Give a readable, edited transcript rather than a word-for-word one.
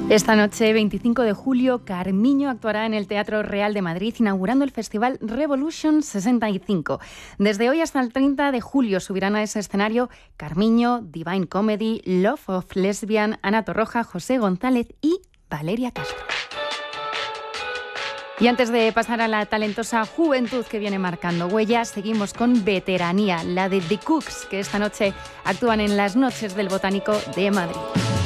Esta noche, 25 de julio, Carmiño actuará en el Teatro Real de Madrid, inaugurando el Festival Revolution 65. Desde hoy hasta el 30 de julio subirán a ese escenario Carmiño, Divine Comedy, Love of Lesbian, Ana Torroja, José González y Valeria Castro. Y antes de pasar a la talentosa juventud que viene marcando huellas, seguimos con veteranía, la de The Cooks, que esta noche actúan en las Noches del Botánico de Madrid.